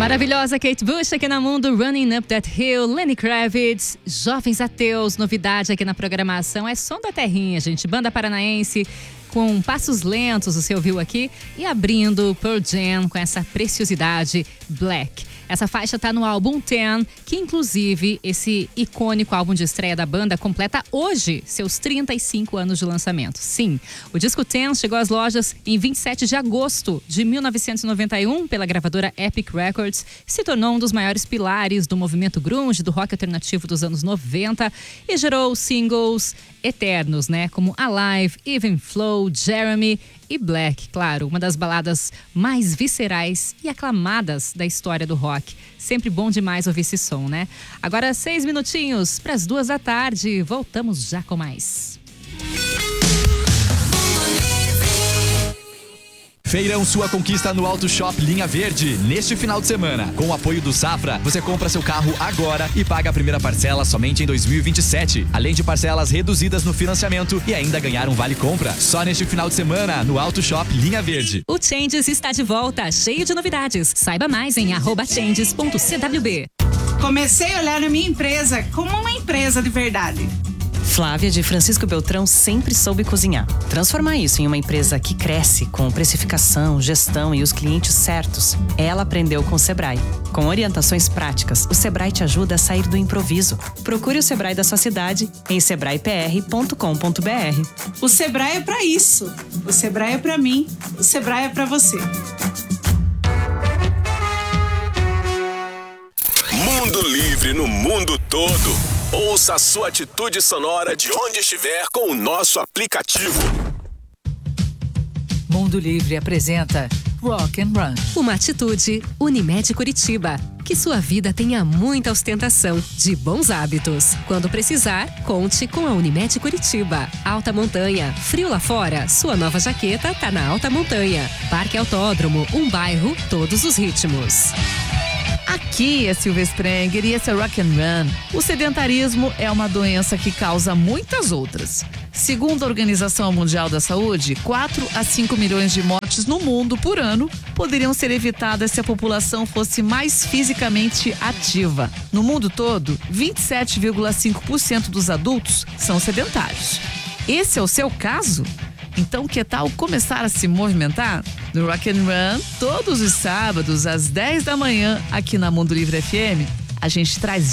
Maravilhosa Kate Bush aqui na Mundo, Running Up That Hill, Lenny Kravitz, Jovens Ateus, novidade aqui na programação, é Som da Terrinha, gente, banda paranaense com passos lentos, você ouviu aqui, e abrindo Pearl Jam com essa preciosidade Black. Essa faixa tá no álbum 10, que inclusive esse icônico álbum de estreia da banda completa hoje seus 35 anos de lançamento. Sim, o disco 10 chegou às lojas em 27 de agosto de 1991 pela gravadora Epic Records, se tornou um dos maiores pilares do movimento grunge, do rock alternativo dos anos 90 e gerou singles eternos, né? Como Alive, Even Flow, Jeremy e Black, claro, uma das baladas mais viscerais e aclamadas da história do rock. Sempre bom demais ouvir esse som, né? Agora 6 minutinhos para as 2 da tarde, voltamos já com mais. Feirão Sua Conquista no Auto Shop Linha Verde, neste final de semana. Com o apoio do Safra, você compra seu carro agora e paga a primeira parcela somente em 2027. Além de parcelas reduzidas no financiamento e ainda ganhar um vale-compra. Só neste final de semana, no Auto Shop Linha Verde. O Changes está de volta, cheio de novidades. Saiba mais em @changes.cwb. Comecei a olhar a minha empresa como uma empresa de verdade. Flávia de Francisco Beltrão sempre soube cozinhar. Transformar isso em uma empresa que cresce com precificação, gestão e os clientes certos. Ela aprendeu com o Sebrae. Com orientações práticas, o Sebrae te ajuda a sair do improviso. Procure o Sebrae da sua cidade em sebraepr.com.br. O Sebrae é pra isso. O Sebrae é pra mim. O Sebrae é pra você. Mundo Livre no mundo todo. Ouça a sua atitude sonora de onde estiver com o nosso aplicativo. Mundo Livre apresenta Rock and Run. Uma atitude Unimed Curitiba. Que sua vida tenha muita ostentação de bons hábitos. Quando precisar, conte com a Unimed Curitiba. Alta Montanha, frio lá fora, sua nova jaqueta tá na Alta Montanha. Parque Autódromo, um bairro, todos os ritmos. Aqui é Silvia Sprenger e esse é Rock and Run. O sedentarismo é uma doença que causa muitas outras. Segundo a Organização Mundial da Saúde, 4 a 5 milhões de mortes no mundo por ano poderiam ser evitadas se a população fosse mais fisicamente ativa. No mundo todo, 27,5% dos adultos são sedentários. Esse é o seu caso? Então, que tal começar a se movimentar? No Rock and Run, todos os sábados às 10 da manhã, aqui na Mundo Livre FM, a gente traz